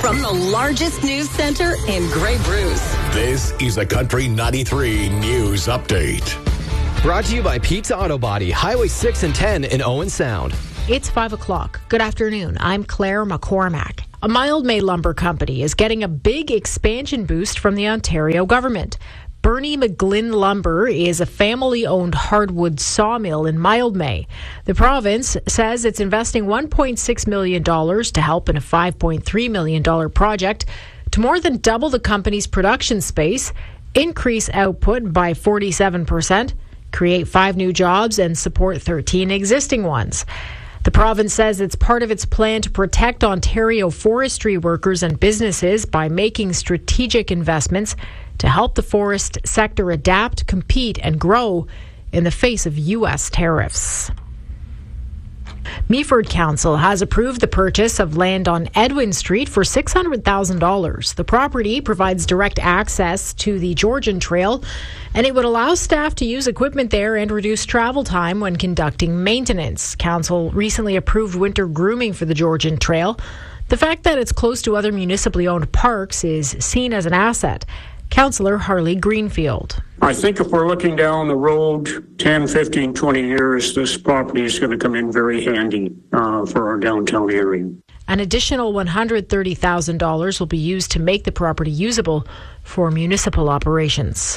from the largest news center in Grey Bruce. This is a Country 93 News Update. Brought to you by Pizza Auto Body, Highway 6 and 10 in Owen Sound. It's 5 o'clock. Good afternoon. I'm Claire McCormack. A Mildmay Lumber Company is getting a big expansion boost from the Ontario government. Bernie McGlynn Lumber is a family-owned hardwood sawmill in Mildmay. The province says it's investing $1.6 million to help in a $5.3 million project to more than double the company's production space, increase output by 47%, create 5 new jobs, and support 13 existing ones. The province says it's part of its plan to protect Ontario forestry workers and businesses by making strategic investments to help the forest sector adapt, compete, and grow in the face of U.S. tariffs. Meaford Council has approved the purchase of land on Edwin Street for $600,000. The property provides direct access to the Georgian Trail, and it would allow staff to use equipment there and reduce travel time when conducting maintenance. Council recently approved winter grooming for the Georgian Trail. The fact that it's close to other municipally owned parks is seen as an asset. Councillor Harley Greenfield. I think if we're looking down the road 10, 15, 20 years, this property is going to come in very handy for our downtown area. An additional $130,000 will be used to make the property usable for municipal operations.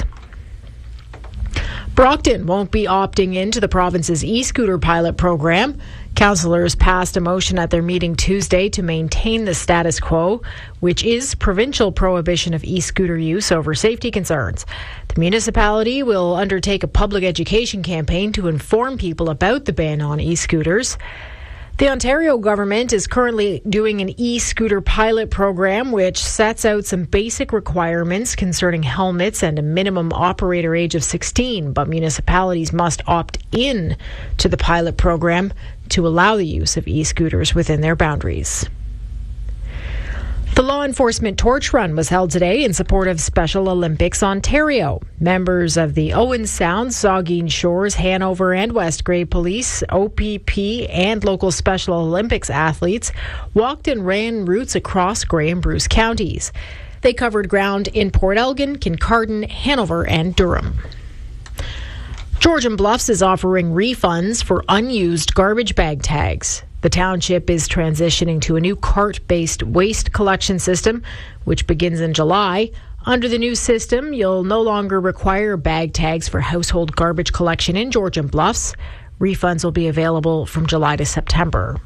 Brockton won't be opting into the province's e-scooter pilot program. Councillors passed a motion at their meeting Tuesday to maintain the status quo, which is provincial prohibition of e-scooter use over safety concerns. The municipality will undertake a public education campaign to inform people about the ban on e-scooters. The Ontario government is currently doing an e-scooter pilot program which sets out some basic requirements concerning helmets and a minimum operator age of 16, but municipalities must opt in to the pilot program to allow the use of e-scooters within their boundaries. The law enforcement torch run was held today in support of Special Olympics Ontario. Members of the Owen Sound, Saugeen Shores, Hanover and West Grey Police, OPP and local Special Olympics athletes walked and ran routes across Grey and Bruce counties. They covered ground in Port Elgin, Kincardine, Hanover and Durham. Georgian Bluffs is offering refunds for unused garbage bag tags. The township is transitioning to a new cart-based waste collection system, which begins in July. Under the new system, you'll no longer require bag tags for household garbage collection in Georgian Bluffs. Refunds will be available from July to September.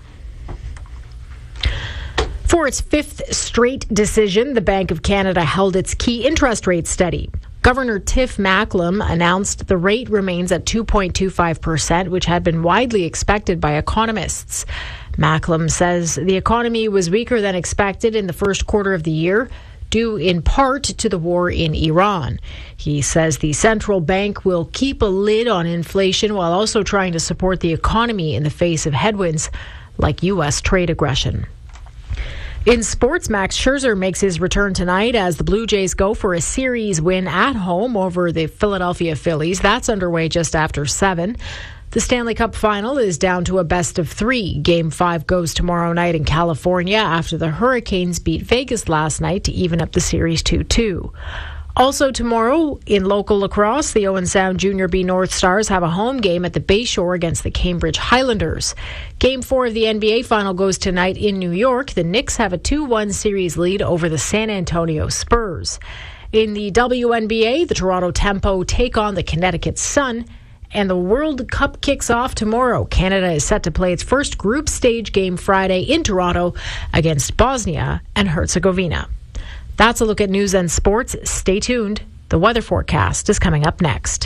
For its 5th straight decision, the Bank of Canada held its key interest rate study. Governor Tiff Macklem announced the rate remains at 2.25%, which had been widely expected by economists. Macklem says the economy was weaker than expected in the first quarter of the year, due in part to the war in Iran. He says the central bank will keep a lid on inflation while also trying to support the economy in the face of headwinds like U.S. trade aggression. In sports, Max Scherzer makes his return tonight as the Blue Jays go for a series win at home over the Philadelphia Phillies. That's underway just after 7. The Stanley Cup final is down to a best of 3. Game 5 goes tomorrow night in California after the Hurricanes beat Vegas last night to even up the series 2-2. Also tomorrow, in local lacrosse, the Owen Sound Junior B North Stars have a home game at the Bayshore against the Cambridge Highlanders. Game 4 of the NBA final goes tonight in New York. The Knicks have a 2-1 series lead over the San Antonio Spurs. In the WNBA, the Toronto Tempo take on the Connecticut Sun, and the World Cup kicks off tomorrow. Canada is set to play its first group stage game Friday in Toronto against Bosnia and Herzegovina. That's a look at news and sports. Stay tuned. The weather forecast is coming up next.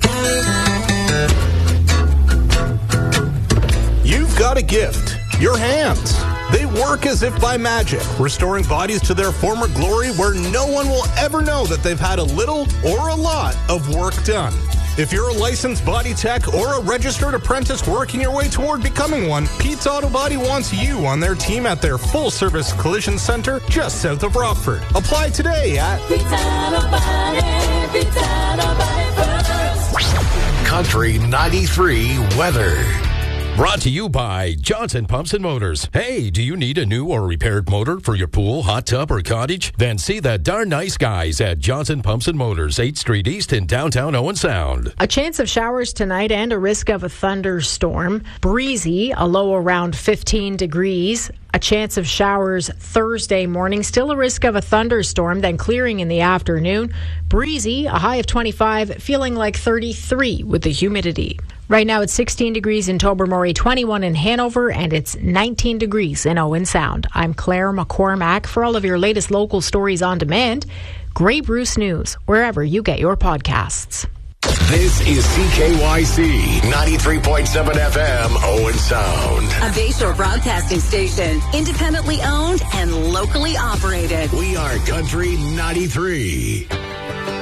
You've got a gift. Your hands. They work as if by magic, restoring bodies to their former glory where no one will ever know that they've had a little or a lot of work done. If you're a licensed body tech or a registered apprentice working your way toward becoming one, Pete's Auto Body wants you on their team at their full-service collision center just south of Rockford. Apply today at Pete's Auto Body, Pete's Auto Body first. Country 93 weather. Brought to you by Johnson Pumps and Motors. Hey, do you need a new or repaired motor for your pool, hot tub, or cottage? Then see the darn nice guys at Johnson Pumps and Motors, 8th Street East in downtown Owen Sound. A chance of showers tonight and a risk of a thunderstorm. Breezy, a low around 15 degrees. A chance of showers Thursday morning. Still a risk of a thunderstorm, then clearing in the afternoon. Breezy, a high of 25, feeling like 33 with the humidity. Right now it's 16 degrees in Tobermory, 21 in Hanover, and it's 19 degrees in Owen Sound. I'm Claire McCormack. For all of your latest local stories on demand, Grey Bruce News, wherever you get your podcasts. This is CKYC 93.7 FM Owen Sound. A Bayshore broadcasting station, independently owned and locally operated. We are Country 93.